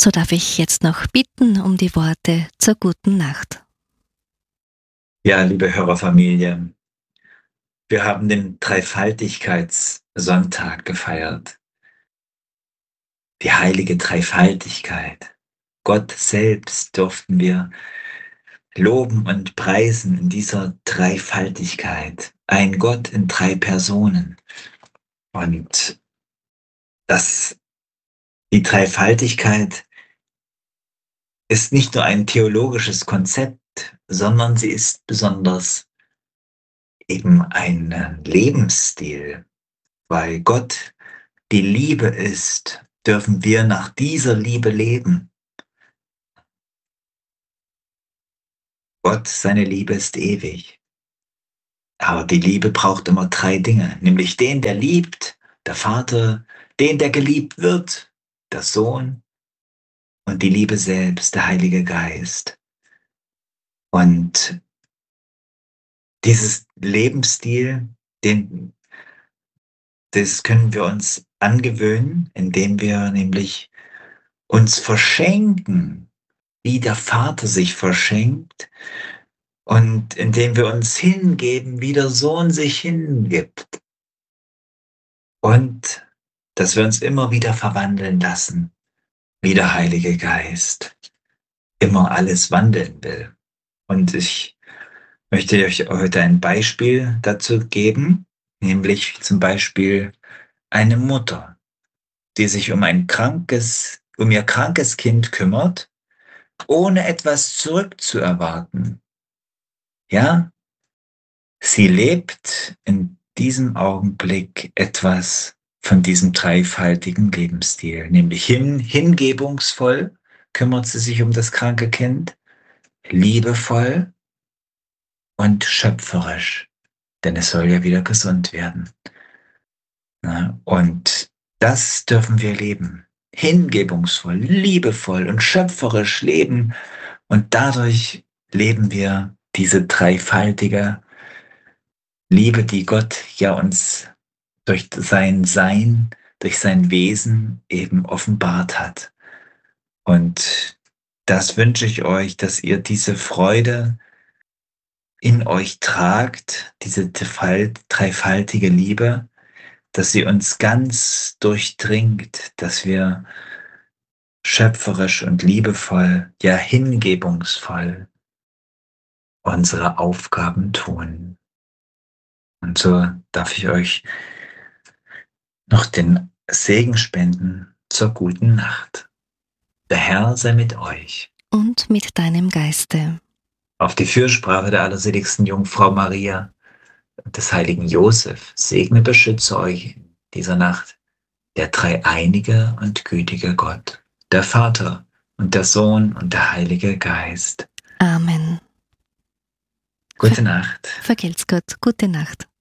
So darf ich jetzt noch bitten um die Worte zur guten Nacht. Ja, liebe Hörerfamilie, wir haben den Dreifaltigkeitssonntag gefeiert. Die heilige Dreifaltigkeit. Gott selbst durften wir loben und preisen in dieser Dreifaltigkeit. Ein Gott in drei Personen. Und die Dreifaltigkeit ist nicht nur ein theologisches Konzept, sondern sie ist besonders eben ein Lebensstil. Weil Gott die Liebe ist, dürfen wir nach dieser Liebe leben. Gott, seine Liebe ist ewig. Aber die Liebe braucht immer drei Dinge, nämlich den, der liebt, der Vater, den, der geliebt wird, der Sohn und die Liebe selbst, der Heilige Geist. Und dieses Lebensstil, das können wir uns angewöhnen, indem wir nämlich uns verschenken, wie der Vater sich verschenkt, und indem wir uns hingeben, wie der Sohn sich hingibt. Und dass wir uns immer wieder verwandeln lassen, wie der Heilige Geist immer alles wandeln will. Und ich möchte euch heute ein Beispiel dazu geben, nämlich zum Beispiel eine Mutter, die sich um ihr krankes Kind kümmert, ohne etwas zurückzuerwarten. Ja, sie lebt in diesem Augenblick etwas von diesem dreifaltigen Lebensstil, nämlich hingebungsvoll kümmert sie sich um das kranke Kind, liebevoll und schöpferisch, denn es soll ja wieder gesund werden. Und das dürfen wir leben. Hingebungsvoll, liebevoll und schöpferisch leben. Und dadurch leben wir diese dreifaltige Liebe, die Gott ja uns durch sein Sein, durch sein Wesen eben offenbart hat. Und das wünsche ich euch, dass ihr diese Freude in euch tragt, diese dreifaltige Liebe, dass sie uns ganz durchdringt, dass wir schöpferisch und liebevoll, ja hingebungsvoll unsere Aufgaben tun. Und so darf ich euch noch den Segen spenden zur guten Nacht. Der Herr sei mit euch. Und mit deinem Geiste. Auf die Fürsprache der allerseligsten Jungfrau Maria und des heiligen Josef segne, beschütze euch in dieser Nacht der dreieinige und gütige Gott, der Vater und der Sohn und der Heilige Geist. Amen. Gute Nacht. Vergelt's Gott. Gute Nacht.